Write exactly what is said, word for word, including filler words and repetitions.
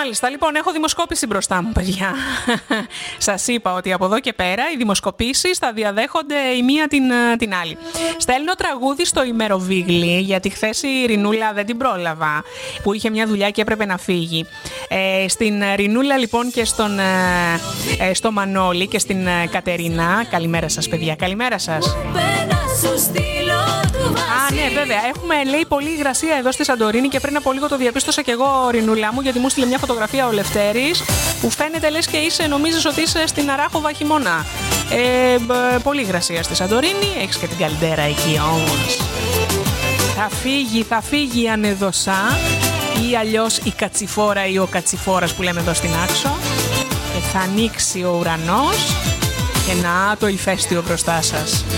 Μάλιστα, λοιπόν, έχω δημοσκόπηση μπροστά μου, παιδιά. Σας είπα ότι από εδώ και πέρα οι δημοσκοπήσεις θα διαδέχονται η μία την, την άλλη. Στέλνω τραγούδι στο ημεροβίγλι, γιατί χθες η Ρινούλα δεν την πρόλαβα, που είχε μια δουλειά και έπρεπε να φύγει. Ε, στην Ρινούλα, λοιπόν, και στον, ε, στο Μανώλη και στην Κατερίνα. Καλημέρα σας, παιδιά, καλημέρα σας. Α, ναι, βέβαια. Έχουμε, λέει, πολλή υγρασία εδώ στη Σαντορίνη και πριν από λίγο το διαπίστωσα κι εγώ, Ρινούλα μου, γιατί μου στείλε μια φωτογραφία ο Λευτέρης που φαίνεται λες και είσαι, νομίζεις ότι είσαι στην Αράχοβα χειμώνα. Ε, μπ, πολύ υγρασία στη Σαντορίνη. Έχεις και την καλυντέρα εκεί όμως. Θα φύγει, θα φύγει η ανεδοσά ή αλλιώς η κατσιφόρα ή ο κατσιφόρας που λέμε εδώ στην Άξο. Και θα ανοίξει ο ουρανός και να το ηφαίστειο μπροστά σας.